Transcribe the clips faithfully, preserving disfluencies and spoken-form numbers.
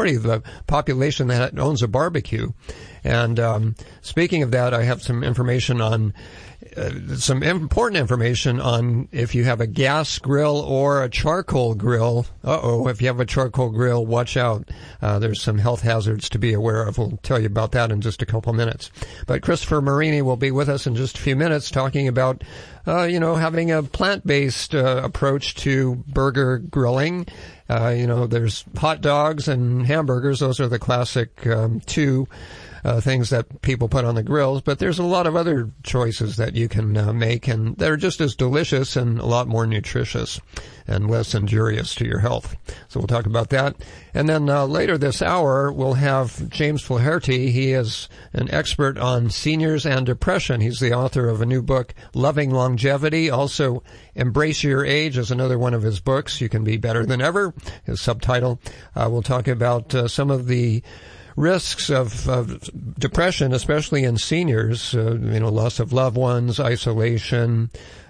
majority of the population that owns a barbecue. And um, speaking of that, I have some information on uh, some important information on if you have a gas grill or a charcoal grill. Uh-oh, if you have a charcoal grill, watch out. Uh, there's some health hazards to be aware of. We'll tell you about that in just a couple minutes. But Christopher Marini will be with us in just a few minutes talking about, uh, you know, having a plant-based uh, approach to burger grilling. Uh, you know, there's hot dogs and hamburgers. Those are the classic um, two Uh, things that people put on the grills, but there's a lot of other choices that you can uh, make, and they're just as delicious and a lot more nutritious and less injurious to your health. So we'll talk about that. And then uh, later this hour, we'll have James Flaherty. He is an expert on seniors and depression. He's the author of a new book, Loving Longevity. Also, Embrace Your Age is another one of his books. You can be better than ever, his subtitle. Uh, we'll talk about uh, some of the risks of, of depression, especially in seniors, uh, you know, loss of loved ones, isolation,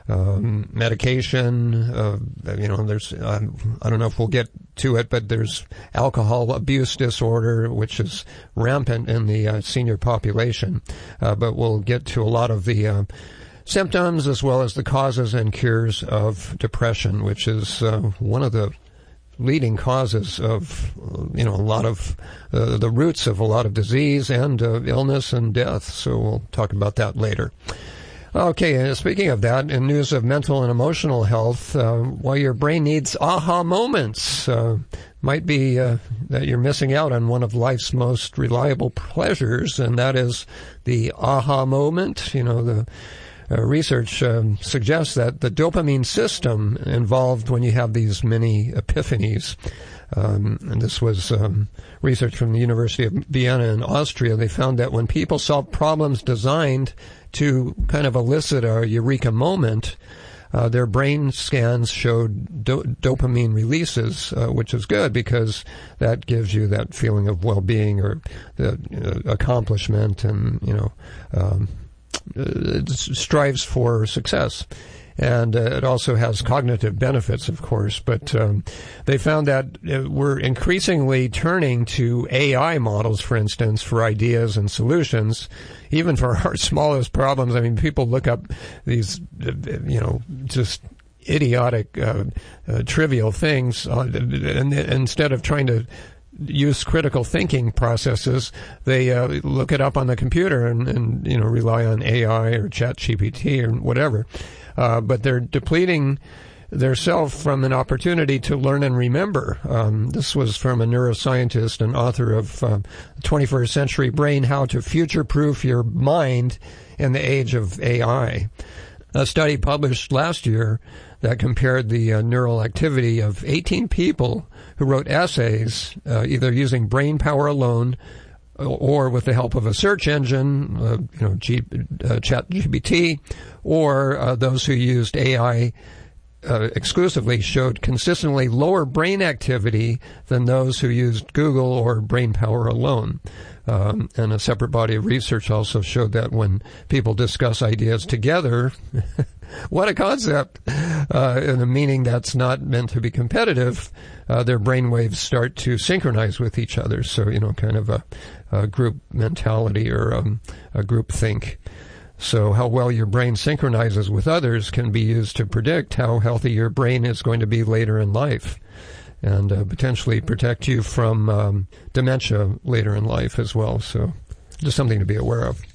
um, medication, uh, you know, there's, um, I don't know if we'll get to it, but there's alcohol abuse disorder, which is rampant in the uh, senior population. Uh, but we'll get to a lot of the, uh, symptoms as well as the causes and cures of depression, which is, uh, one of the leading causes of, you know, a lot of uh, the roots of a lot of disease and uh, illness and death. So we'll talk about that later. Okay, and speaking of that, in news of mental and emotional health, uh, while your brain needs aha moments, uh, might be uh, that you're missing out on one of life's most reliable pleasures, and that is the aha moment. You know, the Uh, research um, suggests that the dopamine system involved when you have these mini epiphanies, um, and this was um, research from the University of Vienna in Austria, they found that when people solve problems designed to kind of elicit a eureka moment, uh, their brain scans showed do- dopamine releases, uh, which is good because that gives you that feeling of well-being or the uh, accomplishment and, you know, um, it strives for success. And uh, it also has cognitive benefits, of course. But um, they found that uh, we're increasingly turning to A I models, for instance, for ideas and solutions, even for our smallest problems. I mean, people look up these, uh, you know, just idiotic, uh, uh, trivial things, uh, and instead of trying to use critical thinking processes, they uh, look it up on the computer and, and you know rely on A I or Chat G P T or whatever. Uh, but they're depleting their self from an opportunity to learn and remember. Um, this was from a neuroscientist and author of uh, twenty-first Century Brain, How to Future-Proof Your Mind in the Age of A I. A study published last year that compared the uh, neural activity of eighteen people who wrote essays, uh, either using brain power alone or with the help of a search engine, uh, you know, G, uh, Chat G P T, or uh, those who used A I uh, exclusively showed consistently lower brain activity than those who used Google or brain power alone. Um, and a separate body of research also showed that when people discuss ideas together, what a concept, uh, in a meaning that's not meant to be competitive, uh, their brainwaves start to synchronize with each other. So, you know, kind of a, a group mentality or um, a group think. So how well your brain synchronizes with others can be used to predict how healthy your brain is going to be later in life, and uh, potentially protect you from um, dementia later in life as well. So just something to be aware of.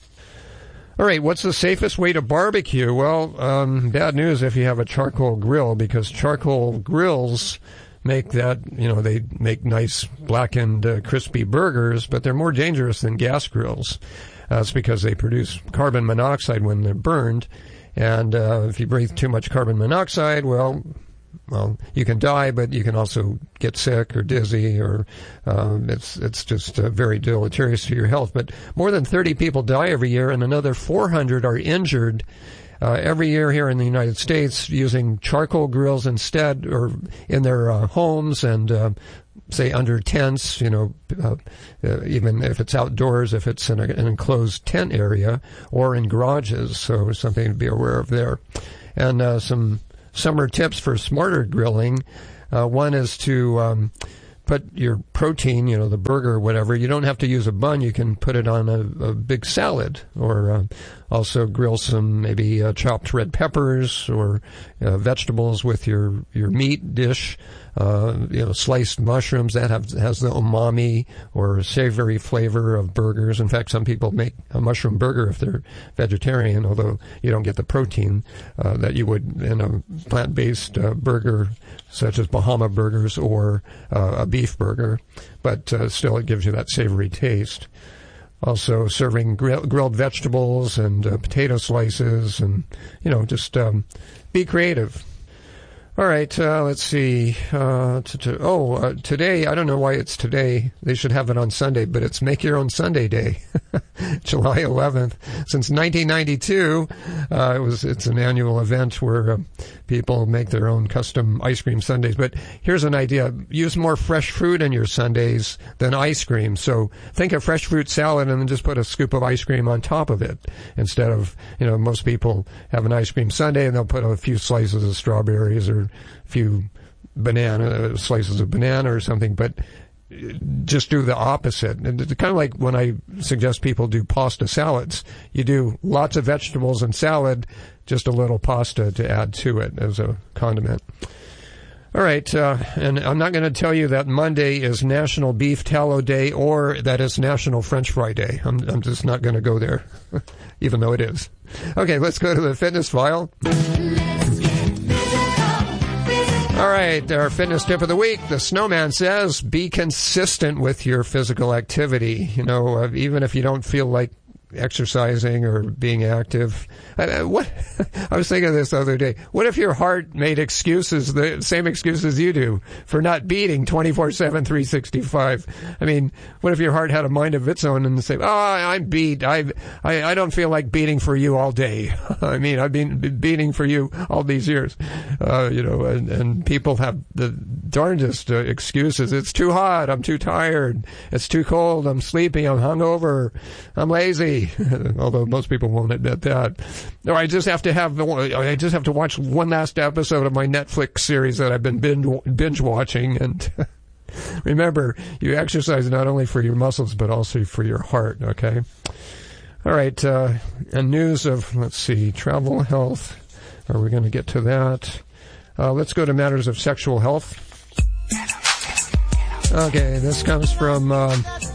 All right, what's the safest way to barbecue? Well, um, bad news if you have a charcoal grill, because charcoal grills make that, you know, they make nice blackened, uh, crispy burgers, but they're more dangerous than gas grills. That's uh, because they produce carbon monoxide when they're burned. And uh, if you breathe too much carbon monoxide, well, well, you can die, but you can also get sick or dizzy, or um, it's it's just uh, very deleterious to your health. But more than thirty people die every year, and another four hundred are injured uh, every year here in the United States using charcoal grills instead, or in their uh, homes and uh, say under tents, you know, uh, uh, even if it's outdoors, if it's in a, an enclosed tent area, or in garages. So something to be aware of there. And uh, some summer tips for smarter grilling. Uh, one is to um, put your protein, you know, the burger or whatever, you don't have to use a bun. You can put it on a, a big salad, or uh, also grill some maybe uh, chopped red peppers or uh, vegetables with your, your meat dish. Uh, you know, sliced mushrooms, that have, has the umami or savory flavor of burgers. In fact, some people make a mushroom burger if they're vegetarian, although you don't get the protein uh, that you would in a plant-based uh, burger, such as Bahama burgers or uh, a beef burger. But uh, still, it gives you that savory taste. Also, serving grill, grilled vegetables and uh, potato slices, and, you know, just um, be creative. All right, uh, let's see. Uh, t- t- oh, uh, today, I don't know why it's today. They should have it on Sunday, but it's Make Your Own Sunday Day, July eleventh. Since nineteen ninety-two, uh, it was, it's an annual event where uh, people make their own custom ice cream sundaes. But here's an idea. Use more fresh fruit in your sundaes than ice cream. So think of fresh fruit salad and then just put a scoop of ice cream on top of it. Instead of, you know, most people have an ice cream sundae and they'll put a few slices of strawberries or a few banana slices of banana or something, but just do the opposite. And it's kind of like when I suggest people do pasta salads. You do lots of vegetables and salad, just a little pasta to add to it as a condiment. All right, uh, and I'm not going to tell you that Monday is National Beef Tallow Day or that it's National French Fry Day. I'm, I'm just not going to go there, even though it is. Okay, let's go to the fitness file. All right, our fitness tip of the week. The snowman says, be consistent with your physical activity. You know, uh, even if you don't feel like exercising or being active. I, what I was thinking of this the other day. What if your heart made excuses, the same excuses you do, for not beating twenty-four seven, three sixty-five? I mean, what if your heart had a mind of its own and say, "Oh, I'm beat. I, I, I don't feel like beating for you all day." I mean, I've been beating for you all these years. Uh, you know, and, and people have the darndest uh, excuses. It's too hot. I'm too tired. It's too cold. I'm sleepy. I'm hungover. I'm lazy. Although most people won't admit that. Or I just have to have, I just have to watch one last episode of my Netflix series that I've been binge, binge watching. And remember, you exercise not only for your muscles, but also for your heart, okay? All right, uh, and news of, let's see, travel health. Are we going to get to that? Uh, let's go to matters of sexual health. Okay, this comes from... Uh,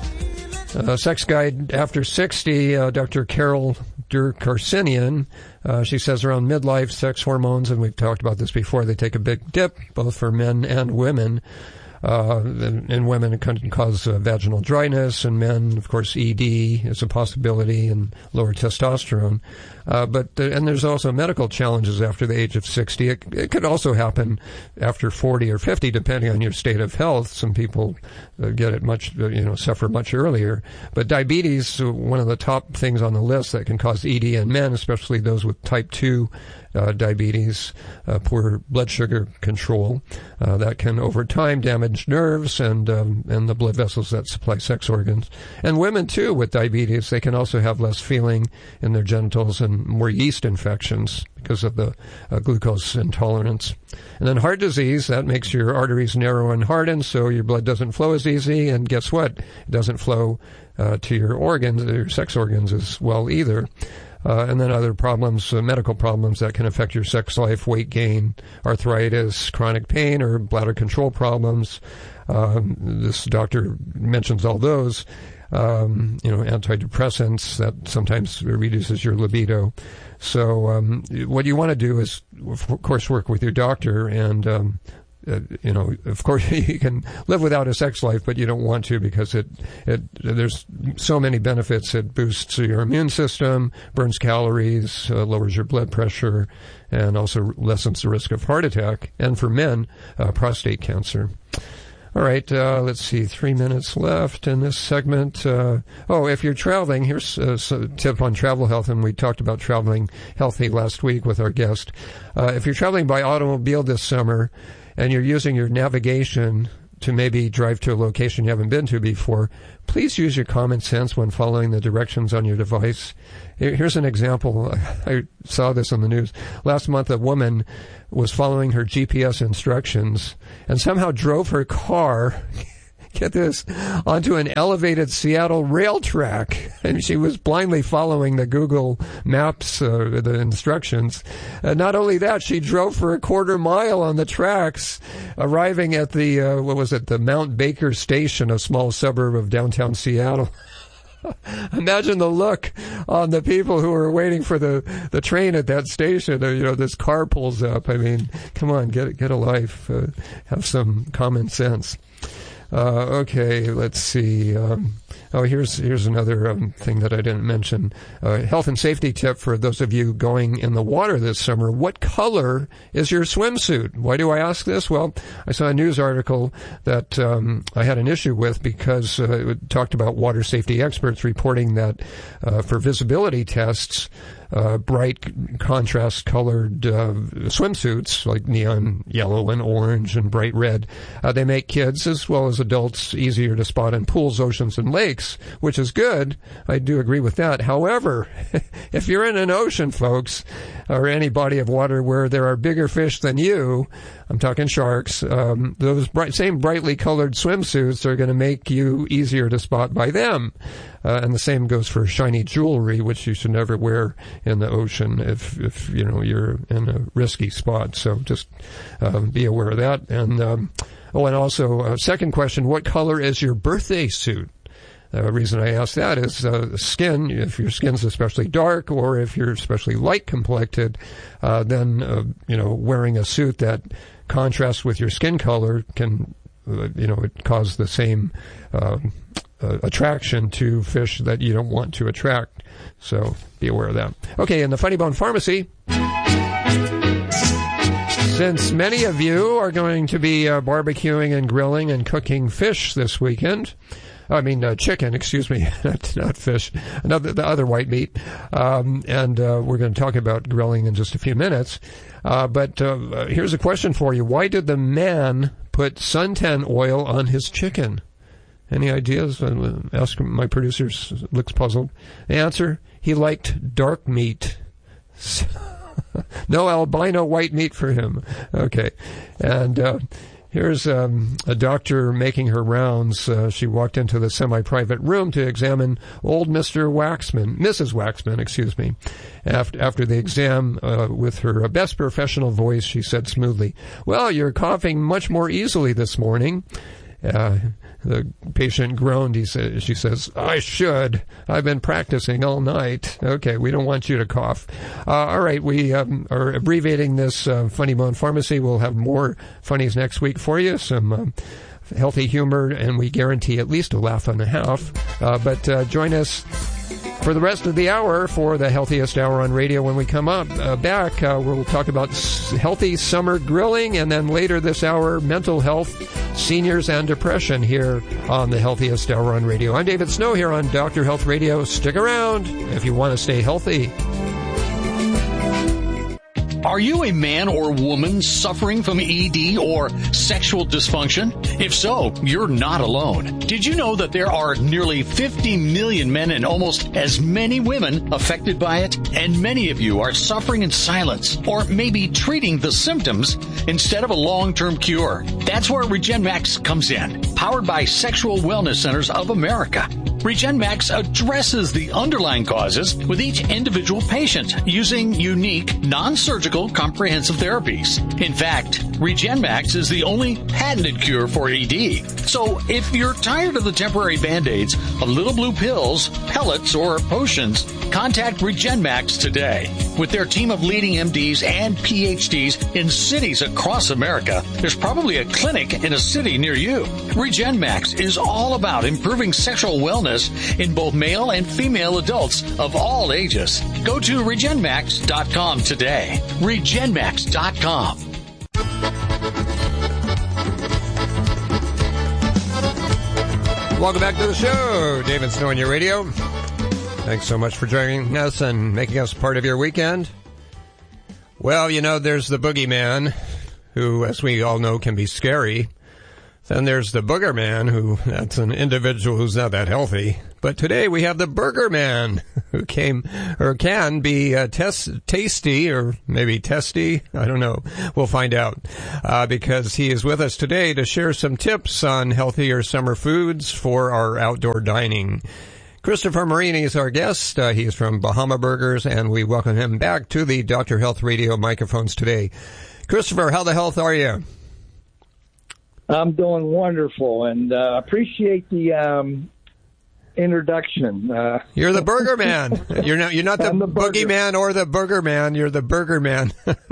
Uh, Sex Guide After sixty, uh, Doctor Carol Durkarsinian. Uh, she says around midlife, sex hormones, and we've talked about this before, they take a big dip, both for men and women. Uh, in, in women, it can cause uh, vaginal dryness. In men, of course, E D is a possibility and lower testosterone. Uh, but, uh, and there's also medical challenges after the age of sixty. It, it could also happen after forty or fifty, depending on your state of health. Some people uh, get it much, uh, you know, suffer much earlier. But diabetes, uh, one of the top things on the list that can cause E D in men, especially those with type two Uh, diabetes, uh, poor blood sugar control, uh, that can over time damage nerves and um, and the blood vessels that supply sex organs. And women too with diabetes, they can also have less feeling in their genitals and more yeast infections because of the uh, glucose intolerance. And then heart disease, that makes your arteries narrow and harden, so your blood doesn't flow as easy. And guess what? It doesn't flow uh, to your organs, your sex organs as well either. Uh, and then other problems, uh, medical problems that can affect your sex life, weight gain, arthritis, chronic pain, or bladder control problems. Um, this doctor mentions all those. Um, you know, antidepressants, that sometimes reduces your libido. So um, what you want to do is, of course, work with your doctor and um, Uh, you know, of course, you can live without a sex life, but you don't want to because it, it, there's so many benefits. It boosts your immune system, burns calories, uh, lowers your blood pressure, and also lessens the risk of heart attack. And for men, uh, prostate cancer. All right, uh, let's see, three minutes left in this segment. Uh, oh, if you're traveling, here's a, a tip on travel health, and we talked about traveling healthy last week with our guest. Uh, if you're traveling by automobile this summer, and you're using your navigation to maybe drive to a location you haven't been to before, please use your common sense when following the directions on your device. Here's an example. I saw this on the news. Last month, a woman was following her G P S instructions and somehow drove her car get this, onto an elevated Seattle rail track. And she was blindly following the Google Maps, uh, the instructions. Uh, not only that, she drove for a quarter mile on the tracks, arriving at the, uh, what was it, the Mount Baker Station, a small suburb of downtown Seattle. Imagine the look on the people who are waiting for the, the train at that station. You know, this car pulls up. I mean, come on, get get a life. Uh, have some common sense. Uh, okay, let's see. Um, oh, here's here's another um, thing that I didn't mention. Uh, health and safety tip for those of you going in the water this summer. What color is your swimsuit? Why do I ask this? Well, I saw a news article that um, I had an issue with because uh, it talked about water safety experts reporting that uh, for visibility tests, Uh, bright contrast-colored uh, swimsuits, like neon yellow and orange and bright red, uh, they make kids as well as adults easier to spot in pools, oceans, and lakes, which is good. I do agree with that. However, if you're in an ocean, folks, or any body of water where there are bigger fish than you, I'm talking sharks, um, those bright, same brightly colored swimsuits are going to make you easier to spot by them. Uh, and the same goes for shiny jewelry, which you should never wear in the ocean if, if you know, you're in a risky spot. So just um, be aware of that. And um, oh, and also, uh, second question, what color is your birthday suit? The uh, reason I ask that is uh, skin, if your skin's especially dark or if you're especially light-complected, uh, then, uh, you know, wearing a suit that contrasts with your skin color can, uh, you know, it cause the same uh, uh, attraction to fish that you don't want to attract. So be aware of that. Okay, in the Funny Bone Pharmacy, since many of you are going to be uh, barbecuing and grilling and cooking fish this weekend, I mean, uh, chicken, excuse me, not, not fish, another, the other white meat. Um, and uh, we're going to talk about grilling in just a few minutes. Uh, but uh, here's a question for you. Why did the man put suntan oil on his chicken? Any ideas? Uh, ask my producer, looks puzzled. The answer, he liked dark meat. No albino white meat for him. Okay. And uh Here's um, a doctor making her rounds. Uh, she walked into the semi-private room to examine old Mister Waxman, Missus Waxman, excuse me. After, after the exam, uh, with her best professional voice, she said smoothly, "Well, you're coughing much more easily this morning." Uh, the patient groaned. He said, she says, "I should. I've been practicing all night." Okay, we don't want you to cough. Uh, all right, we um, are abbreviating this uh, Funny Bone Pharmacy. We'll have more funnies next week for you, some um, healthy humor, and we guarantee at least a laugh and a half. Uh, but uh, join us for the rest of the hour for the healthiest hour on radio. When we come up uh, back, uh, we'll talk about s- healthy summer grilling, and then later this hour, mental health, seniors, and depression here on the healthiest hour on radio. I'm David Snow here on Doctor Health Radio. Stick around if you want to stay healthy. Are you a man or woman suffering from E D or sexual dysfunction? If so, you're not alone. Did you know that there are nearly fifty million men and almost as many women affected by it? And many of you are suffering in silence or maybe treating the symptoms instead of a long-term cure. That's where RegenMax comes in, powered by Sexual Wellness Centers of America. RegenMax addresses the underlying causes with each individual patient using unique, non-surgical, comprehensive therapies. In fact, RegenMax is the only patented cure for E D. So if you're tired of the temporary Band-Aids, of little blue pills, pellets, or potions, contact RegenMax today. With their team of leading M Ds and P H Ds in cities across America, there's probably a clinic in a city near you. RegenMax is all about improving sexual wellness in both male and female adults of all ages. Go to Regen Max dot com today. Regen Max dot com. Welcome back to the show. David Snow on your radio. Thanks so much for joining us and making us part of your weekend. Well, you know, there's the boogeyman, who, as we all know, can be scary. Then there's the Booger Man, who that's an individual who's not that healthy. But today we have the Burger Man, who came or can be uh, tes- tasty or maybe testy. I don't know. We'll find out uh, because he is with us today to share some tips on healthier summer foods for our outdoor dining. Christopher Marini is our guest. Uh, he is from Bahama Burgers, and we welcome him back to the Doctor Health Radio microphones today. Christopher, how the health are you? I'm doing wonderful, and uh, appreciate the um, introduction. Uh, you're the Burger Man. You're not. You're not the, the Boogie Man or the Burger Man. You're the Burger Man.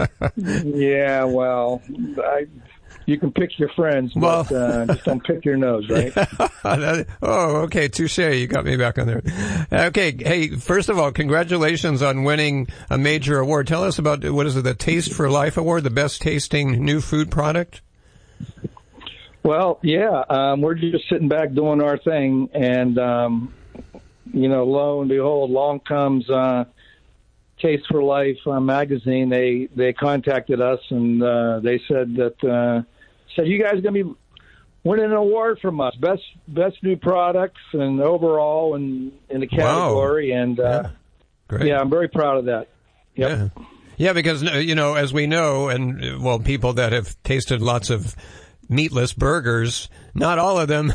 Yeah, well, I, you can pick your friends, but well, uh, just don't pick your nose, right? Oh, okay, touche. You got me back on there. Okay, hey, first of all, congratulations on winning a major award. Tell us about, what is it, the Taste for Life Award, the best tasting new food product? Well, yeah, um, we're just sitting back doing our thing, and, um, you know, lo and behold, along comes uh, Taste for Life uh, magazine. They they contacted us, and uh, they said that, uh, said, you guys are going to be winning an award from us, best best new products and overall and in the category. Wow. And, uh, yeah. Great. Yeah, I'm very proud of that. Yep. Yeah. Yeah, because, you know, as we know, and, well, people that have tasted lots of meatless burgers, not all of them,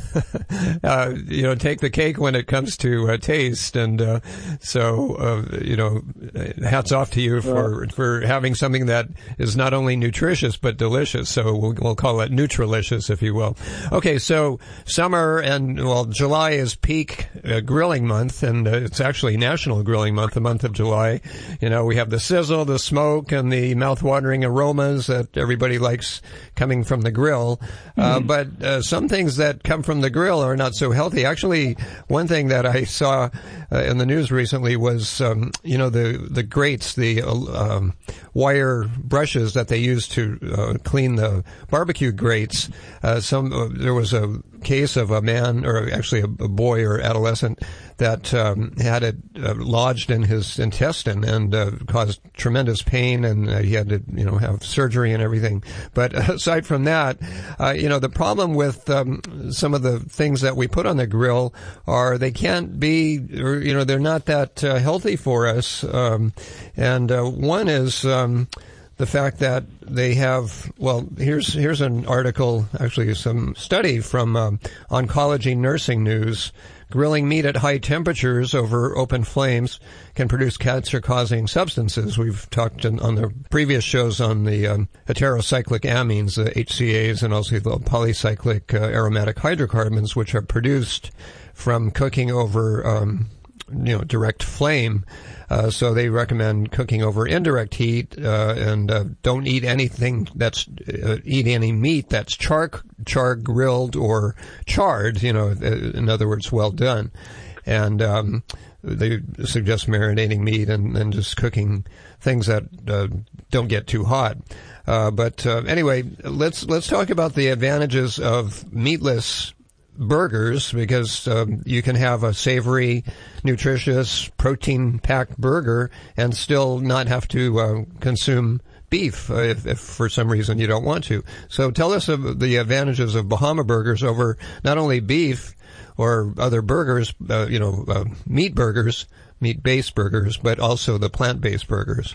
uh, you know, take the cake when it comes to uh, taste. And uh, so, uh, you know, hats off to you for, yeah. for having something that is not only nutritious but delicious. So we'll, we'll call it Nutralicious, if you will. Okay, so summer and, well, July is peak uh, grilling month, and uh, it's actually National Grilling Month, the month of July. You know, we have the sizzle, the smoke, and the mouth-watering aromas that everybody likes coming from the grill. Mm-hmm. Uh, but uh, some things that come from the grill are not so healthy. Actually, one thing that I saw uh, in the news recently was, um, you know, the, the grates, the uh, um, wire brushes that they use to uh, clean the barbecue grates. Uh, some uh, there was a case of a man, or actually a, a boy or adolescent, that um, had it uh, lodged in his intestine and uh, caused tremendous pain, and uh, he had to, you know, have surgery and everything. But aside from that, uh, you know, the problem with um, some of the things that we put on the grill are they can't be, or, you know, they're not that uh, healthy for us. Um, and uh, one is um, the fact that they have, well, here's here's an article, actually some study from um, Oncology Nursing News. Grilling meat at high temperatures over open flames can produce cancer-causing substances. We've talked in, on the previous shows on the um, heterocyclic amines, the H C As, and also the polycyclic uh, aromatic hydrocarbons, which are produced from cooking over, um, you know, direct flame. Uh, so they recommend cooking over indirect heat, uh, and uh, don't eat anything that's uh, eat any meat that's char char grilled or charred. You know, in other words, well done. And um, they suggest marinating meat and, and just cooking things that uh, don't get too hot. Uh, but uh, anyway, let's let's talk about the advantages of meatless burgers, because um, you can have a savory, nutritious, protein-packed burger and still not have to uh, consume beef uh, if, if for some reason you don't want to. So tell us of the advantages of Bahama Burgers over not only beef or other burgers, uh, you know, uh, meat burgers, meat-based burgers, but also the plant-based burgers.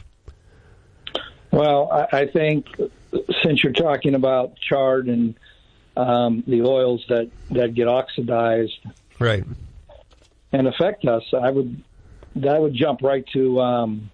Well, I, I think since you're talking about charred and Um, the oils that, that get oxidized, right, and affect us, I would that would jump right to, um,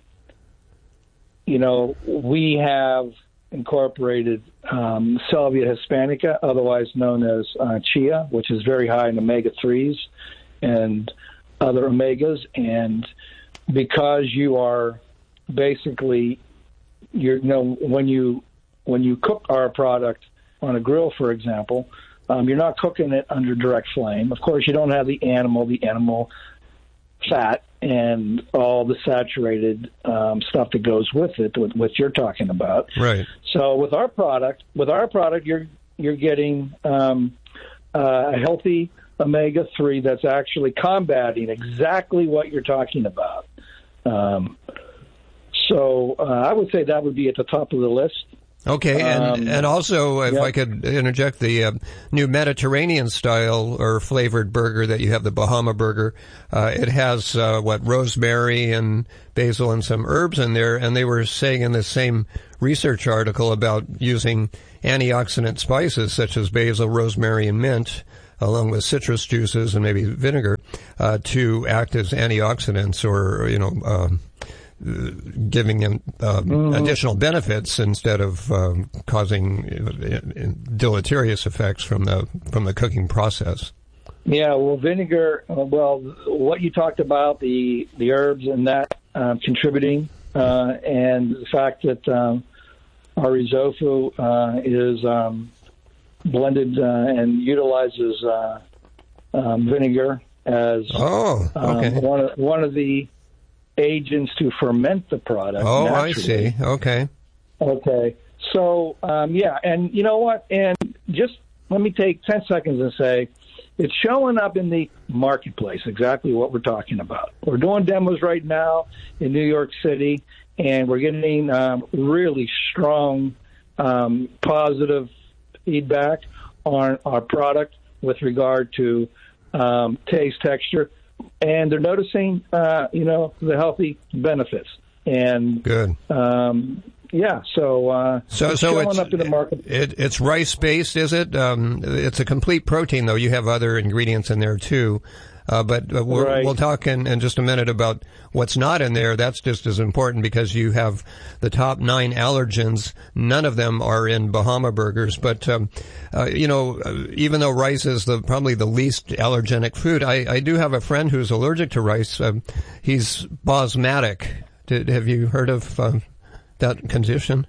you know, we have incorporated um, Salvia hispanica, otherwise known as uh, chia, which is very high in omega threes and other omegas, and because you are basically, you're, you know, when you when you cook our product on a grill, for example, um, you're not cooking it under direct flame. Of course, you don't have the animal, the animal fat, and all the saturated um, stuff that goes with it, with what you're talking about. Right. So with our product, with our product, you're you're getting um, uh, a healthy omega three that's actually combating exactly what you're talking about. Um, so uh, I would say that would be at the top of the list. Okay, and Um, and also, if yeah. I could interject, the uh, new Mediterranean style or flavored burger that you have, the Bahama Burger, uh, it has uh, what rosemary and basil and some herbs in there, and they were saying in the same research article about using antioxidant spices such as basil, rosemary, and mint, along with citrus juices and maybe vinegar, uh, to act as antioxidants or you know. Um, giving them um, mm-hmm. additional benefits instead of um, causing uh, deleterious effects from the from the cooking process. Yeah, well, vinegar. Uh, well, what you talked about, the the herbs and that uh, contributing, uh, and the fact that um, our risotto uh, is um, blended uh, and utilizes uh, um, vinegar as oh, okay. um, one of one of the agents to ferment the product. Oh, naturally. I see. Okay. Okay. So, um, yeah, and you know what? And just let me take ten seconds and say it's showing up in the marketplace, exactly what we're talking about. We're doing demos right now in New York City, and we're getting um, really strong um, positive feedback on our product with regard to um, taste, texture. And they're noticing, uh, you know, the healthy benefits. And good. Um, yeah, so uh, so it's so showing it's up in the market. It, it's rice based, is it? Um, it's a complete protein, though. You have other ingredients in there too. Uh, but uh, we're, right. we'll talk in, in just a minute about what's not in there. That's just as important because you have the top nine allergens. None of them are in Bahama Burgers. But, um, uh, you know, even though rice is the probably the least allergenic food, I, I do have a friend who's allergic to rice. Um, he's basmatic. Did, have you heard of um, that condition?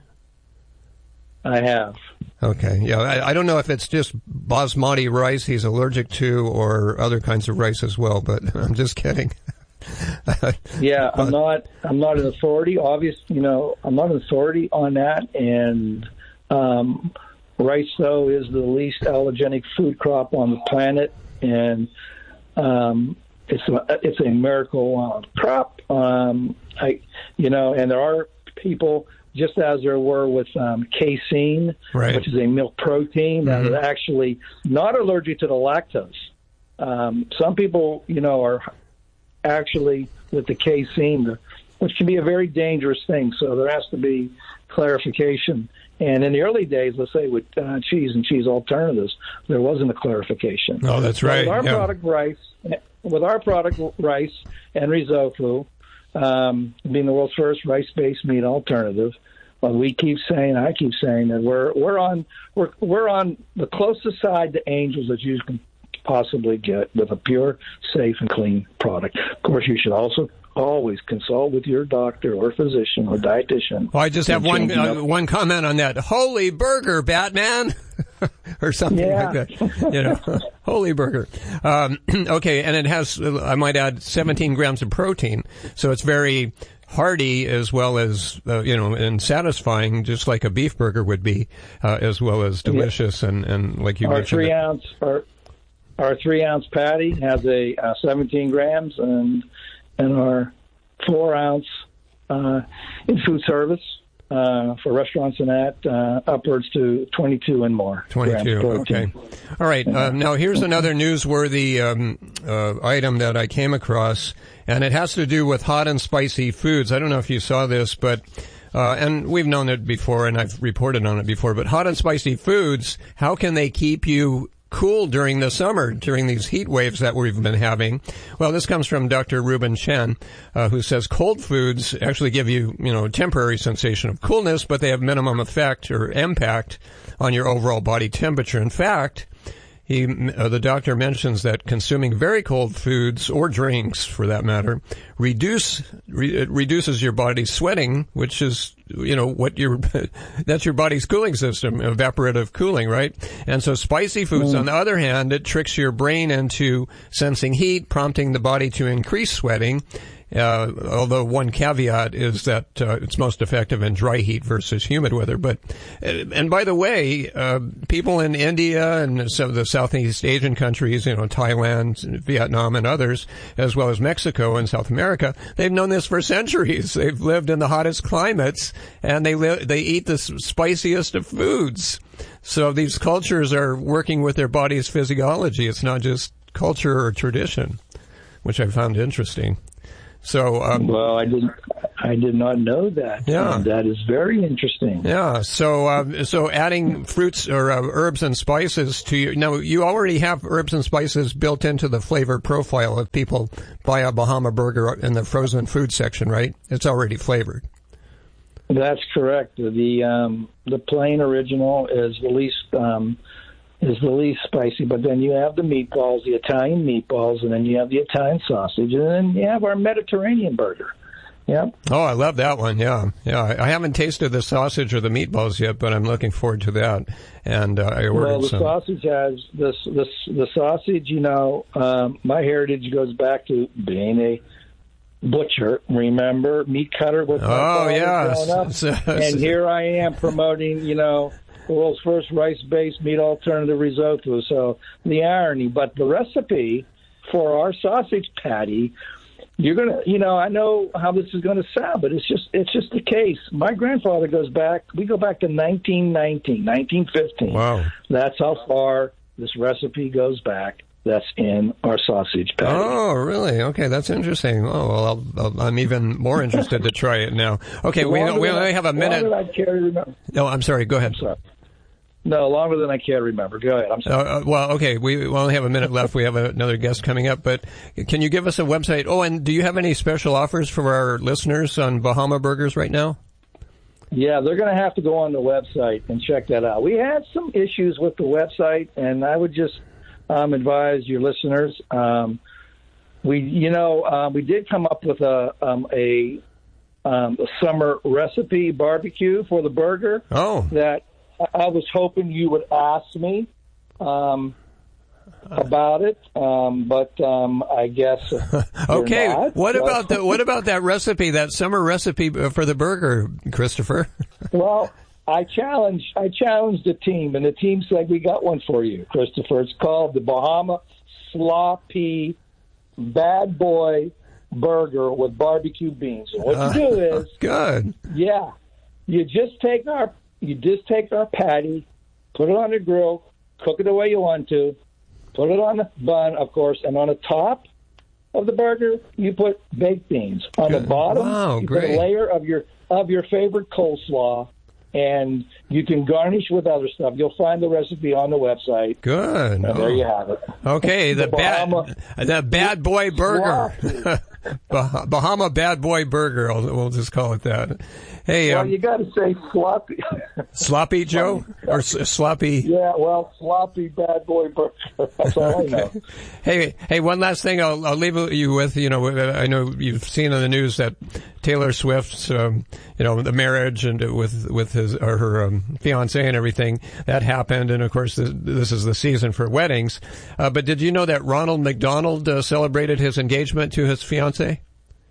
I have. Okay. Yeah. I, I don't know if it's just basmati rice he's allergic to or other kinds of rice as well, but I'm just kidding. yeah, I'm not, I'm not an authority. Obviously, you know, I'm not an authority on that. And, um, rice though is the least allergenic food crop on the planet. And, um, it's a, it's a miracle uh, crop. Um, I, you know, and there are people, just as there were with um, casein, right. which is a milk protein, that mm-hmm. are actually not allergic to the lactose. Um, some people, you know, are actually with the casein, which can be a very dangerous thing. So there has to be clarification. And in the early days, let's say with uh, cheese and cheese alternatives, there wasn't a clarification. Oh, that's right. With our yeah. product rice, with our product rice and risotto, um, being the world's first rice-based meat alternative, well, we keep saying, I keep saying that we're we're on we're we're on the closest side to angels that you can possibly get with a pure, safe, and clean product. Of course, you should also always consult with your doctor or physician or dietitian. Well, I just have one uh, one comment on that. Holy burger, Batman, or something yeah. like that. You know, holy burger. Um, okay, and it has, I might add, seventeen grams of protein, so it's very hearty as well as uh, you know, and satisfying, just like a beef burger would be, uh, as well as delicious yeah. and, and like you our mentioned. Three ounce, our our three ounce patty has a uh, seventeen grams and. And our four ounce uh, in food service uh, for restaurants and that uh, upwards to twenty-two and more. twenty-two. Okay. All right. Uh, now here's another newsworthy um, uh, item that I came across, and it has to do with hot and spicy foods. I don't know if you saw this, but. Uh, and we've known it before, and I've reported on it before, but hot and spicy foods, how can they keep you cool during the summer, during these heat waves that we've been having? Well, this comes from Doctor Ruben Chen, uh, who says cold foods actually give you, you know, a temporary sensation of coolness, but they have minimum effect or impact on your overall body temperature. In fact, he, uh, the doctor mentions that consuming very cold foods or drinks, for that matter, reduce re, it reduces your body's sweating, which is, you know, what your that's your body's cooling system, evaporative cooling, right? And so spicy foods, mm. on the other hand, it tricks your brain into sensing heat, prompting the body to increase sweating, Uh, although one caveat is that uh, it's most effective in dry heat versus humid weather. But, and by the way, uh, people in India and some of the Southeast Asian countries, you know, Thailand, Vietnam, and others, as well as Mexico and South America, they've known this for centuries. They've lived in the hottest climates, and they li- they eat the spiciest of foods. So these cultures are working with their body's physiology. It's not just culture or tradition, which I found interesting. So, um, well, I didn't, I did not know that. Yeah. And that is very interesting. Yeah. So, um, so adding fruits or uh, herbs and spices to you. Now, you already have herbs and spices built into the flavor profile if people buy a Bahama Burger in the frozen food section, right? It's already flavored. That's correct. The, um, the plain original is the least, um, is the least spicy, but then you have the meatballs, the Italian meatballs, and then you have the Italian sausage, and then you have our Mediterranean burger. Yep. Oh, I love that one. Yeah, yeah. I haven't tasted the sausage or the meatballs yet, but I'm looking forward to that. And uh, I ordered well, the some. sausage has this, this, the sausage. You know, um, my heritage goes back to being a butcher. Remember, meat cutter with my oh father yeah, growing up? So, and here I am promoting, you know, the world's first rice-based meat alternative risotto. So the irony, but the recipe for our sausage patty, you're gonna, you know, I know how this is going to sound, but it's just, it's just the case. My grandfather goes back. We go back to nineteen nineteen, nineteen fifteen. Wow, that's how far this recipe goes back. That's in our sausage patty. Oh, really? Okay, that's interesting. Oh, well, I'll, I'll, I'm even more interested to try it now. Okay, we we only have a minute. Longer than I care to remember. No, I'm sorry. Go ahead. I'm sorry. No, longer than I care to remember. Go ahead. I'm sorry. Uh, well, okay, we only have a minute left. We have another guest coming up, but can you give us a website? Oh, and do you have any special offers for our listeners on Bahama Burgers right now? Yeah, they're going to have to go on the website and check that out. We had some issues with the website, and I would just um, advise your listeners. Um, we, you know, uh, we did come up with a um, a, um, a summer recipe barbecue for the burger. Oh, that. I was hoping you would ask me um, about it, um, but um, I guess okay. Not. What about the what about that recipe, that summer recipe for the burger, Christopher? Well, I challenged I challenged the team, and the team said we got one for you, Christopher. It's called the Bahama Sloppy Bad Boy Burger with barbecue beans. And what uh, you do is good. Yeah, you just take our. You just take our patty, put it on the grill, cook it the way you want to, put it on the bun, of course, and on the top of the burger, you put baked beans. On Good. the bottom, wow, you great. put a layer of your of your favorite coleslaw, and you can garnish with other stuff. You'll find the recipe on the website. Good. And oh. there you have it. Okay, the, the bad Bahama, the bad boy burger. bah- Bahama Bad Boy Burger. We'll just call it that. Hey, well, um, you got to say sloppy. Sloppy Joe or s- sloppy? Yeah, well, sloppy bad boy burger. That's all okay. I know. Hey, hey, one last thing I'll, I'll leave you with. You know, I know you've seen on the news that Taylor Swift's, um, you know, the marriage and with with his or her um, fiance and everything that happened, and of course this, this is the season for weddings. Uh, but did you know that Ronald McDonald uh, celebrated his engagement to his fiance?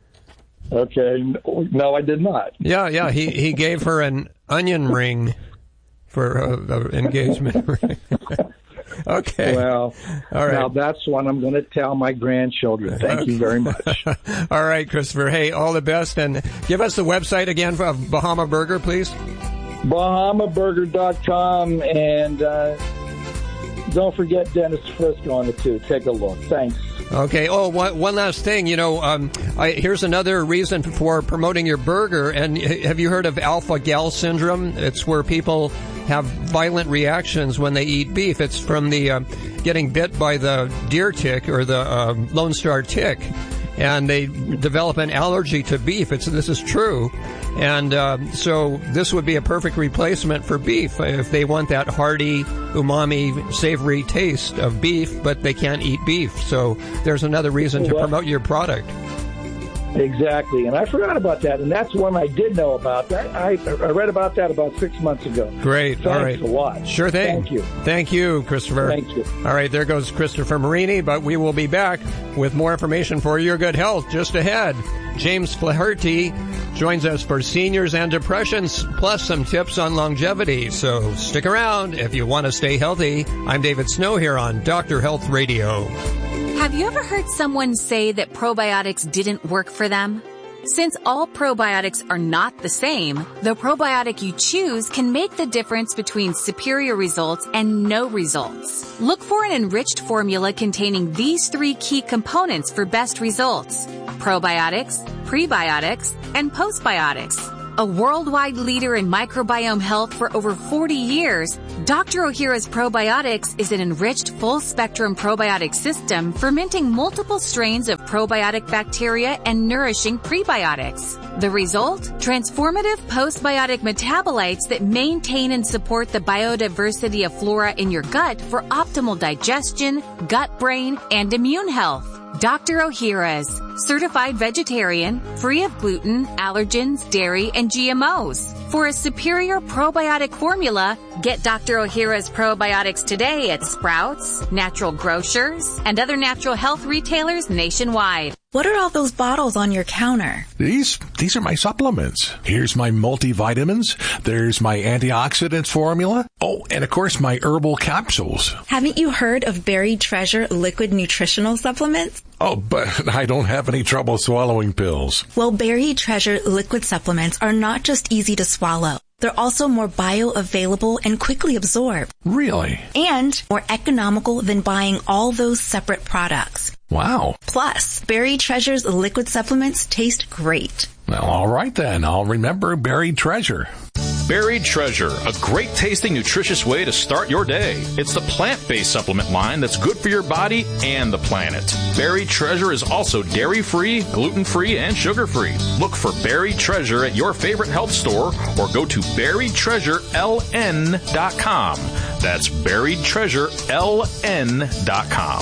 Okay. No, I did not. Yeah, yeah. He he gave her an onion ring for uh, uh, engagement ring. Okay. Well, all right. Now that's one I'm going to tell my grandchildren. Thank you very much. All right, Christopher. Hey, all the best, and give us the website again for Bahama Burger, please. Bahama Burger dot com, and uh, don't forget Dennis Frisco on it too. Take a look. Thanks. Okay. Oh, one, one last thing. You know, um, I, here's another reason for promoting your burger. And have you heard of alpha-gal syndrome? It's where people have violent reactions when they eat beef. It's from the uh, getting bit by the deer tick or the uh, Lone Star tick, and they develop an allergy to beef. It's this is true. And uh, so this would be a perfect replacement for beef if they want that hearty, umami, savory taste of beef, but they can't eat beef. So there's another reason to well, promote your product. Exactly, and I forgot about that, and that's one I did know about. That I, I read about that about six months ago. Great. Thanks All right. a lot. Sure thing. Thank you. Thank you, Christopher. Thank you. All right, there goes Christopher Marini, but we will be back with more information for your good health just ahead. James Flaherty joins us for seniors and depression, plus some tips on longevity. So stick around if you want to stay healthy. I'm David Snow here on Doctor Health Radio. Have you ever heard someone say that probiotics didn't work for them? Since all probiotics are not the same, the probiotic you choose can make the difference between superior results and no results. Look for an enriched formula containing these three key components for best results: probiotics, prebiotics, and postbiotics. A worldwide leader in microbiome health for over forty years, Doctor Ohhira's Probiotics is an enriched full-spectrum probiotic system fermenting multiple strains of probiotic bacteria and nourishing prebiotics. The result? Transformative postbiotic metabolites that maintain and support the biodiversity of flora in your gut for optimal digestion, gut-brain, and immune health. Doctor Ohhira's, certified vegetarian, free of gluten, allergens, dairy, and G M Os. For a superior probiotic formula, get Doctor Ohhira's probiotics today at Sprouts, Natural Grocers, and other natural health retailers nationwide. What are all those bottles on your counter? These these are my supplements. Here's my multivitamins. There's my antioxidants formula. Oh, and of course my herbal capsules. Haven't you heard of Buried Treasure liquid nutritional supplements? Oh, but I don't have any trouble swallowing pills. Well, Buried Treasure liquid supplements are not just easy to swallow. They're also more bioavailable and quickly absorbed. Really? And more economical than buying all those separate products. Wow. Plus, Buried Treasure's liquid supplements taste great. Well, all right then. I'll remember Buried Treasure. Buried Treasure, a great tasting, nutritious way to start your day. It's the plant-based supplement line that's good for your body and the planet. Buried Treasure is also dairy-free, gluten-free, and sugar-free. Look for Buried Treasure at your favorite health store or go to buried treasure l n dot com. That's buried treasure l n dot com.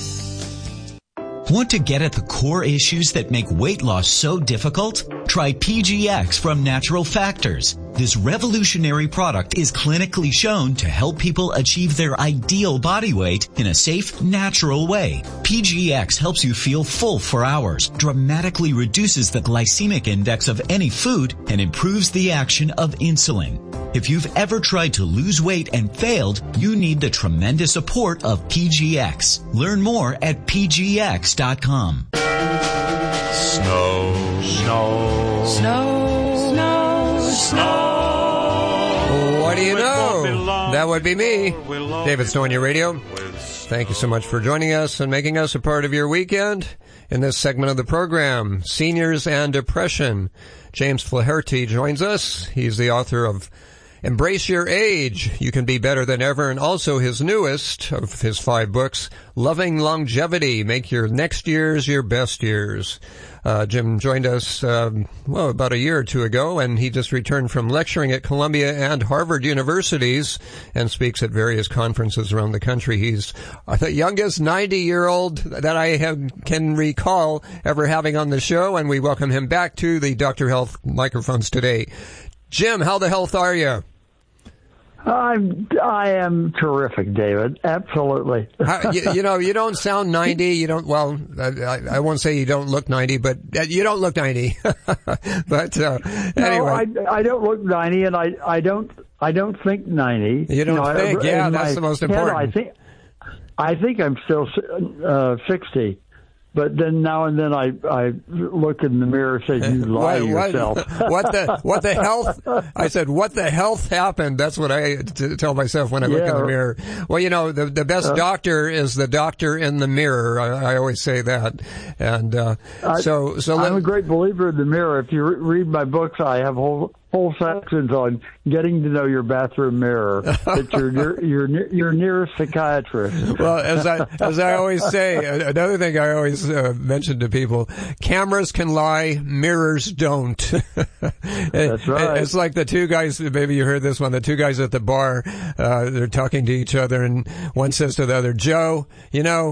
Want to get at the core issues that make weight loss so difficult? Try P G X from Natural Factors. This revolutionary product is clinically shown to help people achieve their ideal body weight in a safe, natural way. P G X helps you feel full for hours, dramatically reduces the glycemic index of any food, and improves the action of insulin. If you've ever tried to lose weight and failed, you need the tremendous support of P G X. Learn more at p g x dot com. Snow, snow, Snow, snow, What do you know? That would be me, David Snow on your radio. Thank you so much for joining us and making us a part of your weekend. In this segment of the program, Seniors and Depression, James Flaherty joins us. He's the author of Embrace Your Age, You Can Be Better Than Ever, and also his newest of his five books, Loving Longevity, Make Your Next Years Your Best Years. Uh, Jim joined us, um, well, about a year or two ago, and he just returned from lecturing at Columbia and Harvard universities and speaks at various conferences around the country. He's the youngest ninety-year-old that I have, can recall ever having on the show, and we welcome him back to the Doctor Health microphones today. Jim, how the health are you? I'm, I am terrific, David. Absolutely. How, you, you know, you don't sound ninety. You don't, well, I, I won't say you don't look ninety, but you don't look ninety. But, uh, anyway. No, I, I don't look ninety, and I, I don't, I don't think ninety. You don't you know, think? I, yeah, that's the most important. I think, I think I'm still, uh, sixty. But then now and then I I look in the mirror and say, you lie to yourself. What the what the health? I said, what the health happened? That's what I t- tell myself when I look yeah. in the mirror. Well, you know, the the best uh, doctor is the doctor in the mirror. I, I always say that. And uh, I, so so I'm let, a great believer in the mirror. If you re- read my books, I have whole whole sections on getting to know your bathroom mirror. It's your your your, your nearest psychiatrist. Well, as I as I always say, another thing I always uh, mention to people: cameras can lie, mirrors don't. That's right. It's like the two guys. Maybe you heard this one. The two guys at the bar, uh, they're talking to each other, and one says to the other, "Joe, you know,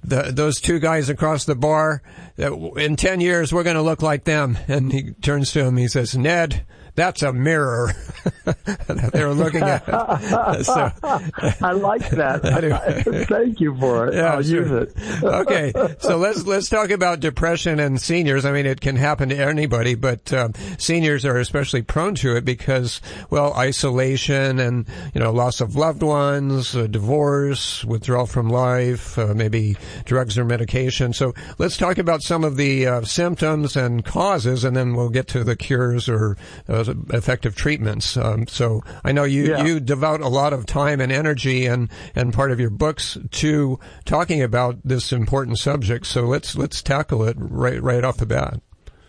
the, those two guys across the bar, that in ten years we're going to look like them. And he turns to him, he says, Ned, that's a mirror. They were looking at it. So, I like that. Anyway. Thank you for it. Yeah, I'll sure. use it. Okay, so let's let's talk about depression and seniors. I mean, it can happen to anybody, but um, seniors are especially prone to it because, well, isolation and, you know, loss of loved ones, uh, divorce, withdrawal from life, uh, maybe drugs or medication. So let's talk about some of the uh, symptoms and causes, and then we'll get to the cures or uh, effective treatments. Um, so I know you, yeah. you devote a lot of time and energy and, and part of your books to talking about this important subject. So let's let's tackle it right right off the bat.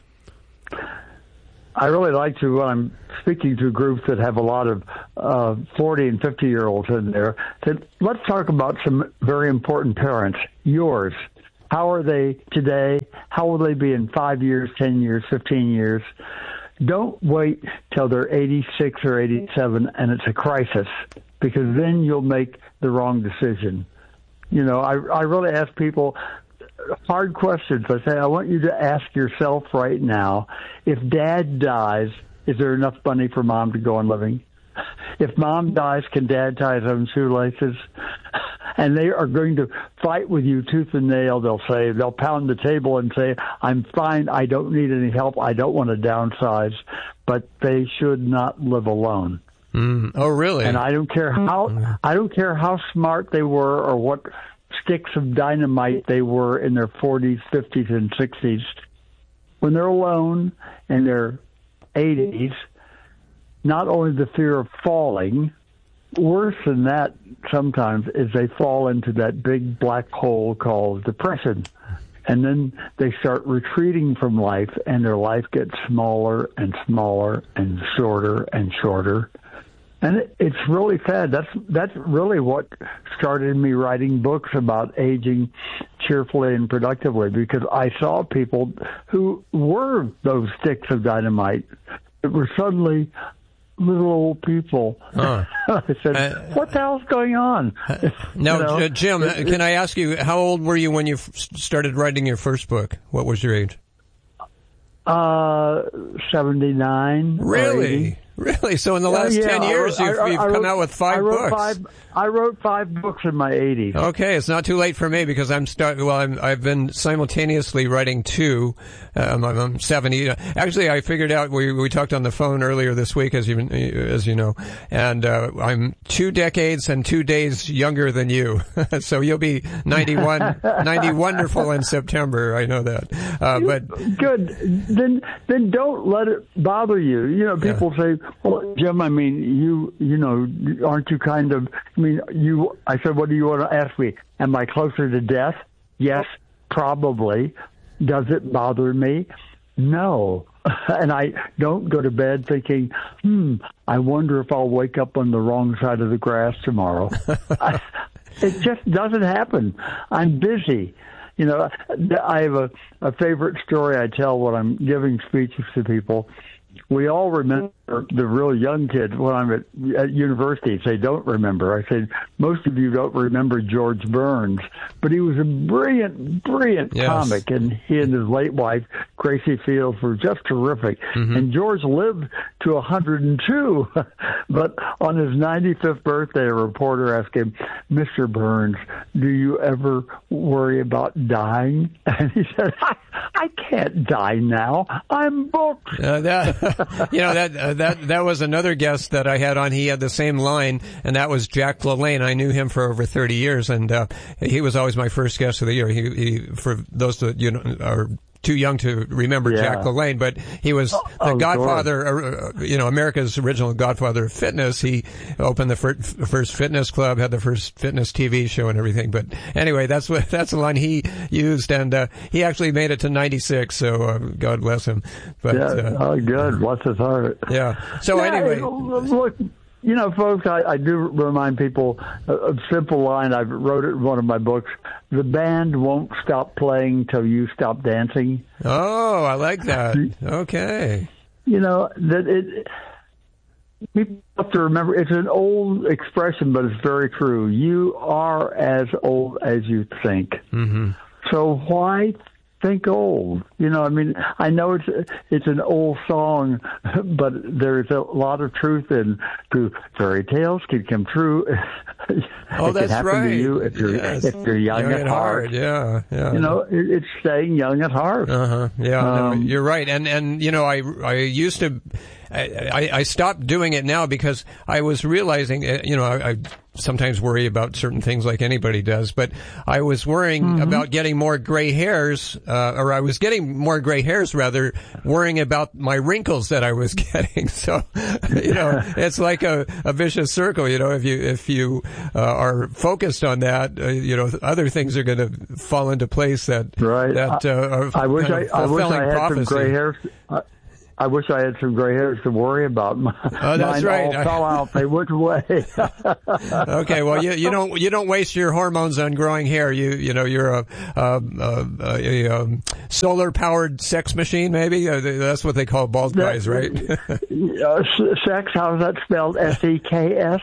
I really like to, when I'm speaking to groups that have a lot of uh, forty and fifty year olds in there, that let's talk about some very important parents. Yours. How are they today? How will they be in five years, ten years, fifteen years? Don't wait till they're eighty-six or eighty-seven and it's a crisis, because then you'll make the wrong decision. You know, I, I really ask people hard questions. I say, I want you to ask yourself right now, if Dad dies, is there enough money for Mom to go on living? If Mom dies, can Dad tie his own shoelaces? And they are going to fight with you tooth and nail. They'll say, they'll pound the table and say, I'm fine, I don't need any help, I don't want to downsize. But they should not live alone. Mm. Oh, really? And I don't care how I don't care how smart they were or what sticks of dynamite they were in their forties, fifties, and sixties. When they're alone in their eighties, not only the fear of falling, worse than that sometimes is they fall into that big black hole called depression. And then they start retreating from life, and their life gets smaller and smaller and shorter and shorter. And it, it's really sad. That's that's really what started me writing books about aging cheerfully and productively, because I saw people who were those sticks of dynamite that were suddenly little old people. Huh. I said, uh, what the hell's going on? Now, you know, uh, Jim, it, can I ask you, how old were you when you f- started writing your first book? What was your age? Uh, seventy-nine. Really? Really? So in the last yeah, ten years, I, you've, I, you've I come wrote, out with five I wrote books. Five, I wrote five books in my eighties. Okay, it's not too late for me because I'm start. Well, I'm, I've been simultaneously writing two. Um, I'm, I'm seventy. Actually, I figured out. We we talked on the phone earlier this week, as you as you know, and uh, I'm two decades and two days younger than you. So you'll be ninety-one, ninety wonderful in September. I know that. Uh, but good. Then then don't let it bother you. You know, people yeah. say, "Well, Jim, I mean, you you know, aren't you kind of?" I mean, you. I said, "What do you want to ask me? Am I closer to death?" Yes, probably. Does it bother me? No. And I don't go to bed thinking, "Hmm, I wonder if I'll wake up on the wrong side of the grass tomorrow." I, it just doesn't happen. I'm busy. You know, I have a, a favorite story I tell when I'm giving speeches to people. We all remember the real young kids when I'm at, at university. They don't remember. I said, most of you don't remember George Burns, but he was a brilliant, brilliant yes. comic, and he and his late wife, Gracie Fields, were just terrific. Mm-hmm. And George lived to one hundred two, but on his ninety-fifth birthday, a reporter asked him, Mister Burns, do you ever worry about dying? And he said, I, I can't die now. I'm booked. Uh, that, you know, that, uh, that, that was another guest that I had on. He had the same line, and that was Jack LaLanne. I knew him for over thirty years, and, uh, he was always my first guest of the year. He, he, for those that, you know, are too young to remember yeah. Jack LaLanne, but he was the oh, godfather, uh, you know, America's original godfather of fitness. He opened the fir- first fitness club, had the first fitness T V show and everything. But anyway, that's what, that's the line he used, and, uh, he actually made it to ninety-six, so, uh, God bless him. But, yeah, uh, oh, good. Bless his heart. Yeah. So yeah, anyway. Look, you know, folks, I, I do remind people a, a simple line. I wrote it in one of my books. The band won't stop playing till you stop dancing. Oh, I like that. Okay. You know, that it. people have to remember, it's an old expression, but it's very true. You are as old as you think. Mm-hmm. So why think old? You know, I mean, I know it's it's an old song, but there's a lot of truth in to fairy tales can come true. Oh, it that's can happen right. to you if you're Yes. if you're young, young at heart. heart. Yeah, yeah. You know, it, it's staying young at heart. Uh-huh. Yeah, Um, no, you're right. And, and, you know, I, I used to, I, I, I stopped doing it now because I was realizing, uh, you know, I, I sometimes worry about certain things like anybody does, but I was worrying Mm-hmm. about getting more gray hairs, uh, or I was getting more gray hairs rather, worrying about my wrinkles that I was getting. So, you know, it's like a, a vicious circle, you know, if you, if you, uh, are focused on that, uh, you know, other things are going to fall into place that, Right. that, uh, are I wish kind I, of I wish I had prophecy. some gray hairs. I, I wish I had some gray hairs to worry about. Oh, that's Mine right. all fell out. They went away. Okay, well, you you don't you don't waste your hormones on growing hair. You you know you're a, a, a, a, a solar powered sex machine. Maybe uh, that's what they call bald guys, right? uh, sex. How's that spelled? S E K S.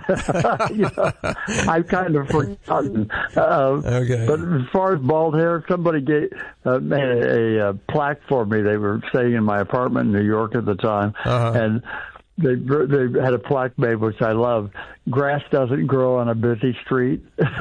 You know, I've kind of forgotten. Uh, Okay. But as far as bald hair, somebody gave uh, made a, a, a plaque for me. They were staying in my apartment in New York at the time, Uh-huh. and they they had a plaque made, which I love. Grass doesn't grow on a busy street.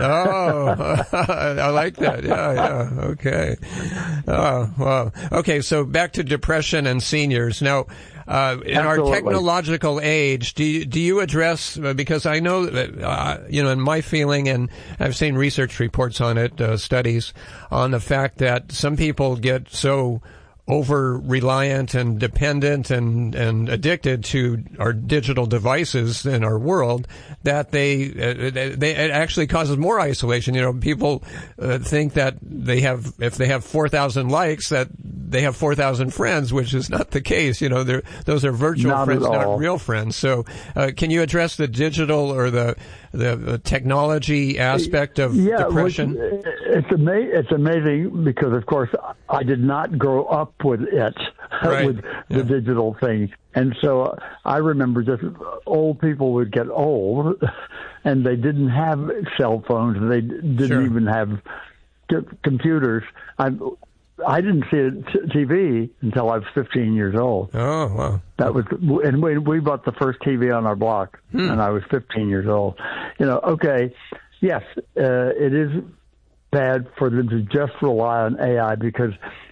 Oh, I like that. Yeah, yeah. Okay. Oh, wow. Okay, so back to depression and seniors. Now, uh, in Absolutely. our technological age, do you, do you address, uh, because I know that, uh, you know, in my feeling, and I've seen research reports on it, uh, studies on the fact that some people get so over reliant and dependent and, and addicted to our digital devices in our world that they, uh, they, it actually causes more isolation. You know, people uh, think that they have, if they have four thousand likes, that they have four thousand friends, which is not the case. You know, they're, those are virtual Not friends, at not all. real friends. So, uh, can you address the digital or the, the, the technology aspect of yeah, depression? which- it's ama- It's amazing because, of course, I did not grow up with it, Right. with Yeah. the digital thing, and so uh, I remember just old people would get old, and they didn't have cell phones, and they didn't Sure. even have c- computers. I I didn't see a t- T V until I was fifteen years old. Oh, wow. That was, and we we bought the first T V on our block, Hmm. and I was fifteen years old. You know, okay, yes, uh, it is bad for them to just rely on A I because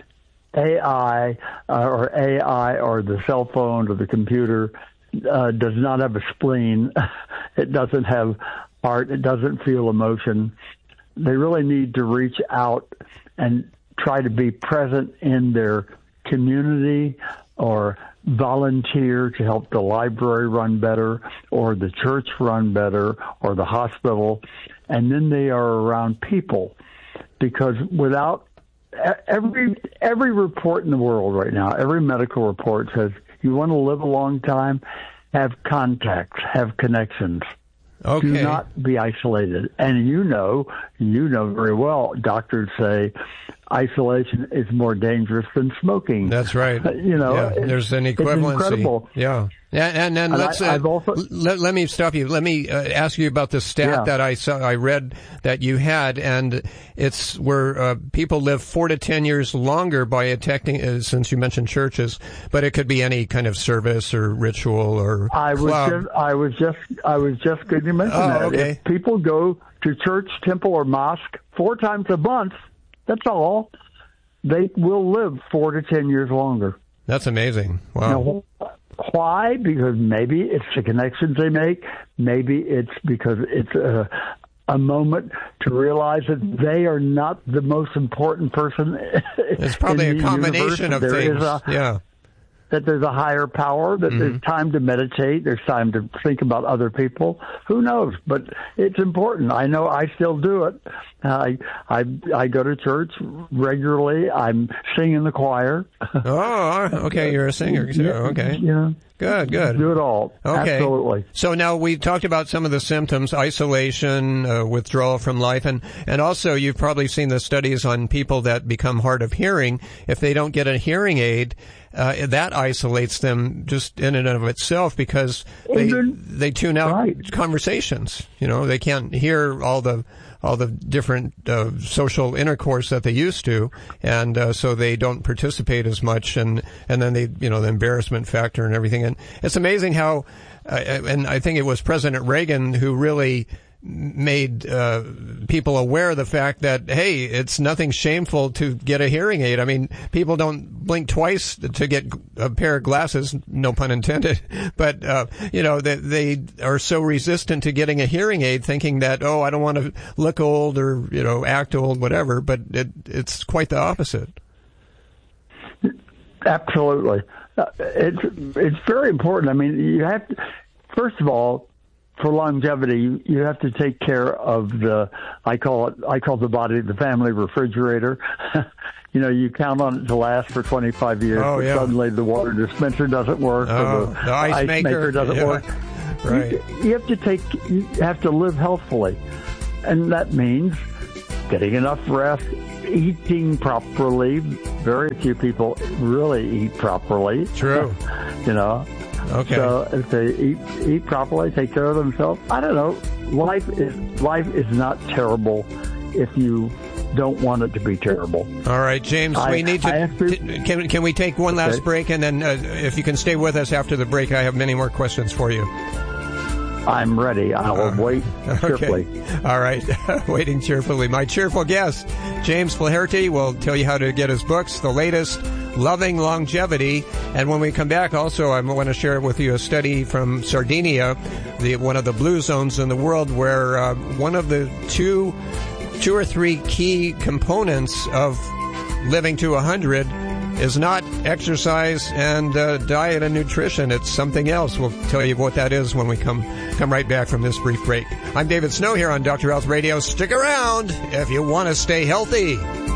A I uh, or A I or the cell phone or the computer uh, does not have a spleen. It doesn't have art. It doesn't feel emotion. They really need to reach out and try to be present in their community or volunteer to help the library run better or the church run better or the hospital. And then they are around people because without every, every report in the world right now, every medical report says you want to live a long time, have contacts, have connections. Okay. Do not be isolated. And you know, you know very well, doctors say isolation is more dangerous than smoking. That's right. You know, yeah, it- there's an it's equivalency. incredible. Yeah. And, and then And let's, I- uh, I've also- let, let me stop you. Let me uh, ask you about the stat Yeah. that I saw, I read that you had, and it's where uh, people live four to ten years longer by attending, uh, since you mentioned churches, but it could be any kind of service or ritual or I was club. just, I was just, I was just going to mention Oh, that. okay. If people go to church, temple, or mosque four times a month, that's all. They will live four to ten years longer. That's amazing. Wow. Now, why? Because maybe it's the connections they make. Maybe it's because it's a, a moment to realize that they are not the most important person. It's probably in a the combination universe. of There is things. a- Yeah. That there's a higher power, that Mm-hmm. there's time to meditate, there's time to think about other people. Who knows? But it's important. I know I still do it. I I I go to church regularly. I'm singing in the choir. Oh, okay. You're a singer too. Okay. Yeah. Good, good. Do it all. Okay. Absolutely. So now we talked about some of the symptoms, isolation, uh, withdrawal from life, and, and also you've probably seen the studies on people that become hard of hearing. If they don't get a hearing aid, uh, that isolates them just in and of itself because they, they tune out right. conversations. You know, they can't hear all the all the different uh, social intercourse that they used to, and uh, so they don't participate as much, and and then they, you know, the embarrassment factor and everything. And it's amazing how, uh, and I think it was President Reagan who really made uh, people aware of the fact that, hey, it's nothing shameful to get a hearing aid. I mean, people don't blink twice to get a pair of glasses, no pun intended, but, uh, you know, they, they are so resistant to getting a hearing aid thinking that, oh, I don't want to look old or, you know, act old, whatever, but it, it's quite the opposite. Absolutely. Uh, it's, it's very important. I mean, you have to, first of all, for longevity, you have to take care of the, I call it, I call the body the family refrigerator. You know, you count on it to last for twenty-five years, oh, but yeah. suddenly the water dispenser doesn't work, oh, or the, the ice, ice maker, maker doesn't yeah. work. Right. You, you have to take, you have to live healthfully. And that means getting enough rest, eating properly. Very few people really eat properly. True. You know. Okay. So if they eat eat properly, take care of themselves, I don't know. Life is life is not terrible if you don't want it to be terrible. All right, James, I, we need to, to t- can can we take one last okay. break, and then uh, if you can stay with us after the break, I have many more questions for you. I'm ready. I will uh, wait cheerfully. Okay. All right. Waiting cheerfully. My cheerful guest, James Flaherty, will tell you how to get his books, the latest, Loving Longevity. And when we come back, also, I want to share with you a study from Sardinia, the one of the blue zones in the world, where uh, one of the two, two or three key components of living to one hundred is not exercise and uh, diet and nutrition. It's something else. We'll tell you what that is when we come come right back from this brief break. I'm David Snow here on Doctor Health Radio. Stick around if you want to stay healthy.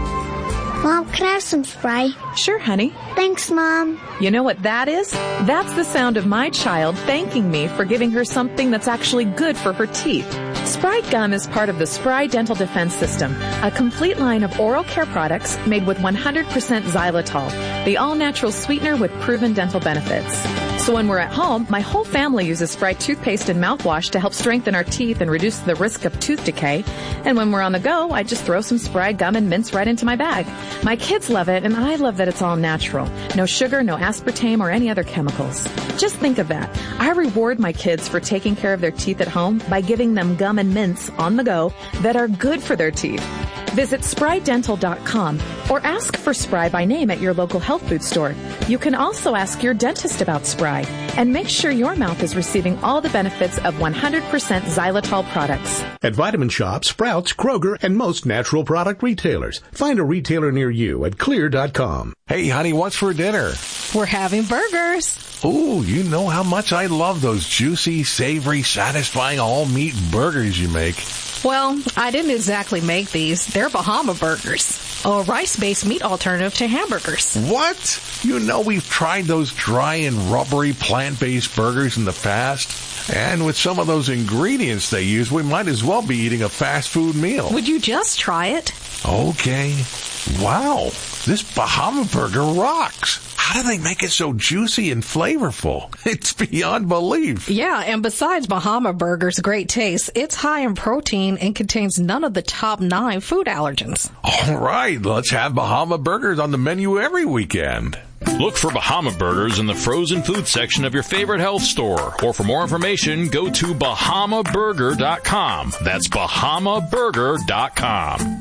Mom, can I have some spray? Sure, honey. Thanks, Mom. You know what that is? That's the sound of my child thanking me for giving her something that's actually good for her teeth. Sprite Gum is part of the Spry Dental Defense System, a complete line of oral care products made with one hundred percent xylitol, the all-natural sweetener with proven dental benefits. So when we're at home, my whole family uses Sprite toothpaste and mouthwash to help strengthen our teeth and reduce the risk of tooth decay. And when we're on the go, I just throw some Spry Gum and mints right into my bag. My kids love it, and I love that it's all natural. No sugar, no aspartame, or any other chemicals. Just think of that. I reward my kids for taking care of their teeth at home by giving them gum and mints on the go that are good for their teeth. Visit spry dental dot com or ask for Spry by name at your local health food store. You can also ask your dentist about Spry and make sure your mouth is receiving all the benefits of one hundred percent xylitol products. At Vitamin Shoppe, Sprouts, Kroger, and most natural product retailers. Find a retailer near you at clear dot com. Hey, honey, what's for dinner? We're having burgers. Ooh, you know how much I love those juicy, savory, satisfying all-meat burgers you make. Well, I didn't exactly make these. They're Bahama Burgers, a rice-based meat alternative to hamburgers. What? You know we've tried those dry and rubbery plant-based burgers in the past. And with some of those ingredients they use, we might as well be eating a fast food meal. Would you just try it? Okay. Wow, this Bahama Burger rocks. How do they make it so juicy and flavorful? It's beyond belief. Yeah, and besides Bahama Burger's great taste, it's high in protein and contains none of the top nine food allergens. All right, let's have Bahama Burgers on the menu every weekend. Look for Bahama Burgers in the frozen food section of your favorite health store. Or for more information, go to bahama burger dot com. That's bahama burger dot com.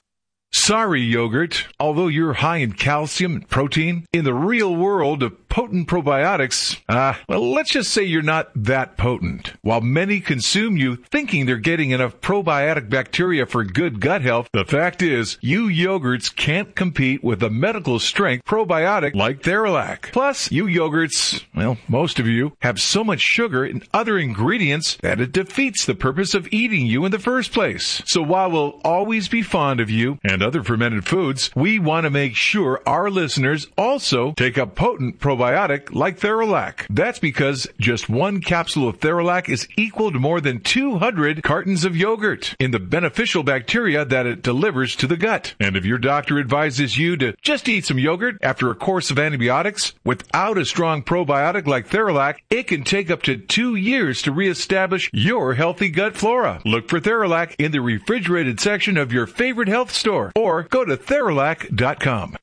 Sorry, yogurt. Although you're high in calcium and protein, in the real world of potent probiotics, uh, well, let's just say you're not that potent. While many consume you thinking they're getting enough probiotic bacteria for good gut health, the fact is, you yogurts can't compete with a medical strength probiotic like Theralac. Plus, you yogurts, well, most of you, have so much sugar and other ingredients that it defeats the purpose of eating you in the first place. So while we'll always be fond of you and other fermented foods, we want to make sure our listeners also take up potent probiotics probiotic like Theralac. That's because just one capsule of Theralac is equal to more than two hundred cartons of yogurt in the beneficial bacteria that it delivers to the gut. And if your doctor advises you to just eat some yogurt after a course of antibiotics without a strong probiotic like Theralac, it can take up to two years to reestablish your healthy gut flora. Look for Theralac in the refrigerated section of your favorite health store or go to Theralac dot com.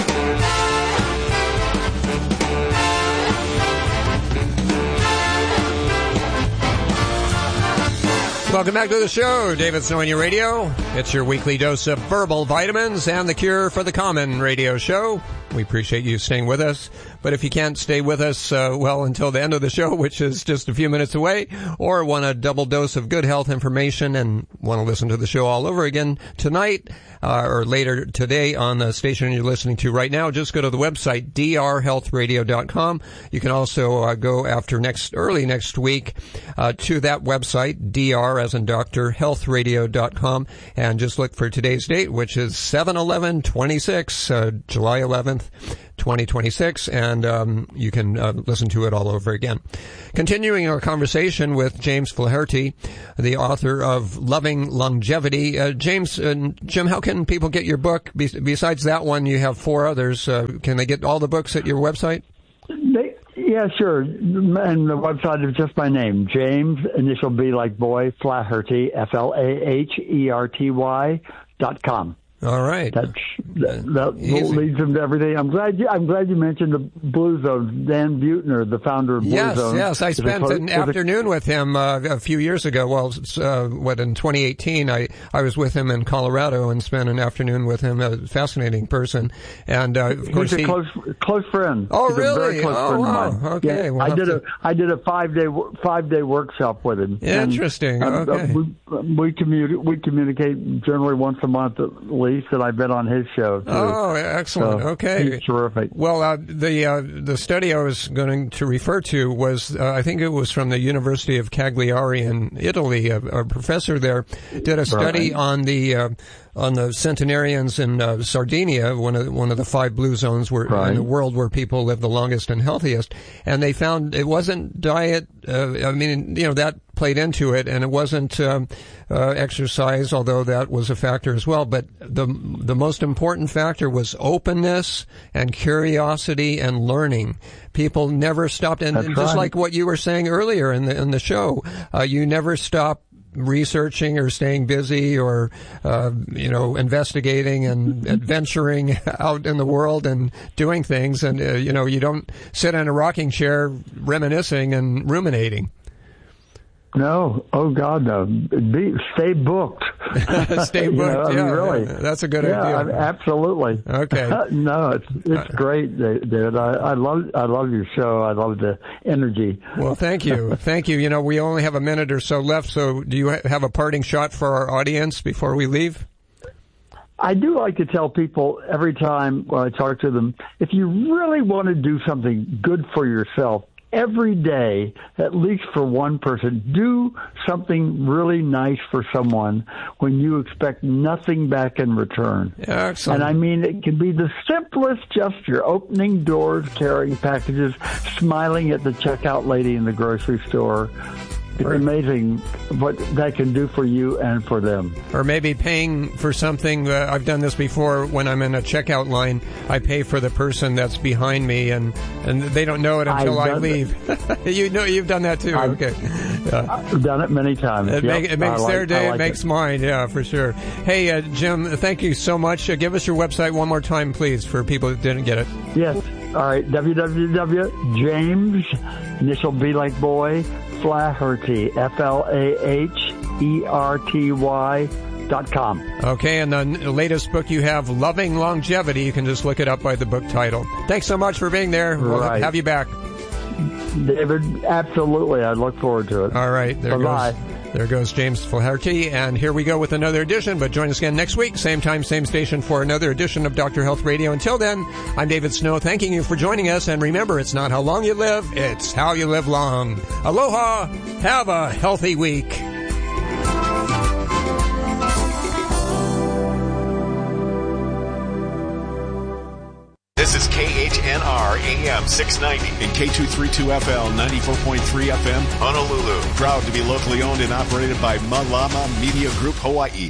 Welcome back to the show, David Snow on your radio. It's your weekly dose of verbal vitamins and the cure for the common radio show. We appreciate you staying with us. But if you can't stay with us, uh, well, until the end of the show, which is just a few minutes away, or want a double dose of good health information and want to listen to the show all over again tonight, uh, or later today on the station you're listening to right now, just go to the website, d r health radio dot com. You can also uh, go after next, early next week, uh, to that website, Dr as in Doctor, health radio dot com, and just look for today's date, which is seven eleven twenty-six, uh, July eleventh, twenty twenty-six, and um, you can uh, listen to it all over again. Continuing our conversation with James Flaherty, the author of Loving Longevity. Uh, James, uh, Jim, how can people get your book? Be- besides that one, you have four others. Uh, can they get all the books at your website? They, yeah, sure. And the website is just my name, James, initial B like boy, Flaherty, F L A H E R T Y dot com. All right. That's, that that leads them to everything. I'm glad you, I'm glad you mentioned the Blue Zone. Dan Buettner, the founder of Blue yes, Zone. Yes, yes. I spent a, an afternoon a, with him uh, a few years ago. Well, uh, what, in twenty eighteen, I, I was with him in Colorado and spent an afternoon with him, a fascinating person. And, uh, of course, he's a he, close, close friend. Oh, he's really? A very close oh, friend wow. of mine. Okay. Yeah, We'll I did to... a, I did a five day, five day workshop with him. Interesting. And, okay. Uh, we, we, communi- we communicate generally once a month at least, and I've been on his show too. Oh, excellent. So okay. He's terrific. Well, uh, the uh, the study I was going to refer to was, uh, I think it was from the University of Cagliari in Italy. A, a professor there did a study right. on the uh, on the centenarians in uh, Sardinia, one of one of the five blue zones where right. in the world where people live the longest and healthiest. And they found it wasn't diet. Uh, I mean, you know, that played into it, and it wasn't um, uh, exercise, although that was a factor as well. But the the most important factor was openness and curiosity and learning. People never stopped, and, and just right. like what you were saying earlier in the in the show, uh, you never stop researching or staying busy or uh, you know investigating and adventuring out in the world and doing things, and uh, you know you don't sit in a rocking chair reminiscing and ruminating. No, oh God, no. Be, stay booked. Stay booked. You know, I mean, yeah, really. That's a good yeah, idea. Absolutely. Okay. no, it's it's great, David. I, I love I love your show. I love the energy. Well, thank you, thank you. You know, we only have a minute or so left. So, do you have a parting shot for our audience before we leave? I do like to tell people every time when I talk to them, if you really want to do something good for yourself, every day, at least for one person, do something really nice for someone when you expect nothing back in return. Excellent. And I mean, it can be the simplest gesture, opening doors, carrying packages, smiling at the checkout lady in the grocery store. It's amazing what that can do for you and for them. Or maybe paying for something. Uh, I've done this before when I'm in a checkout line. I pay for the person that's behind me, and, and they don't know it until I leave. you know, you've done that too. I've, okay. Yeah. I've done it many times. It, yep. make, it makes like, their day. like it makes it. mine. Yeah, for sure. Hey, uh, Jim, thank you so much. Uh, give us your website one more time, please, for people that didn't get it. Yes. All right. w w w dot james, initial B like boy, Flaherty, F L A H E R T Y dot com. Okay, and the latest book you have, Loving Longevity, you can just look it up by the book title. Thanks so much for being there. We'll right. have you back. David, absolutely. I look forward to it. All right. There Bye-bye. goes. There goes James Flaherty, and here we go with another edition, but join us again next week, same time, same station, for another edition of Doctor Health Radio. Until then, I'm David Snow, thanking you for joining us, and remember, it's not how long you live, it's how you live long. Aloha, have a healthy week. This is K H N R A M six ninety. And K two thirty-two F L ninety-four point three F M. Honolulu. Proud to be locally owned and operated by Malama Media Group Hawaii.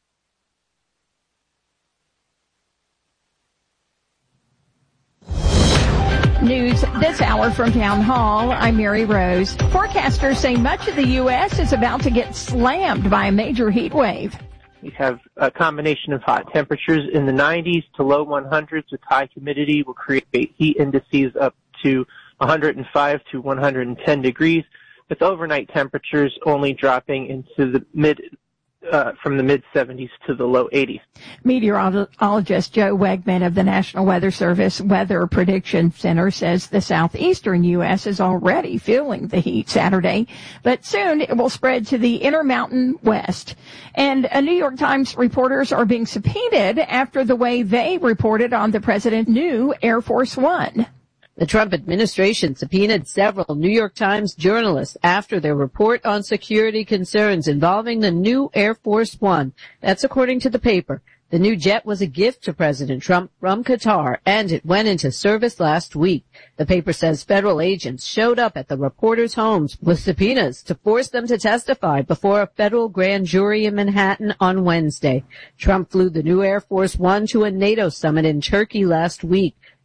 News this hour from Town Hall. I'm Mary Rose. Forecasters say much of the U S is about to get slammed by a major heat wave. We have a combination of hot temperatures in the nineties to low hundreds with high humidity will create heat indices up to one hundred five to one hundred ten degrees, with overnight temperatures only dropping into the mid Uh, from the mid seventies to the low eighties. Meteorologist Joe Wegman of the National Weather Service Weather Prediction Center says the southeastern U S is already feeling the heat Saturday, but soon it will spread to the Intermountain West. And a New York Times reporters are being subpoenaed after the way they reported on the president's new Air Force One. The Trump administration subpoenaed several New York Times journalists after their report on security concerns involving the new Air Force One. That's according to the paper. The new jet was a gift to President Trump from Qatar, and it went into service last week. The paper says federal agents showed up at the reporters' homes with subpoenas to force them to testify before a federal grand jury in Manhattan on Wednesday. Trump flew the new Air Force One to a NATO summit in Turkey last week.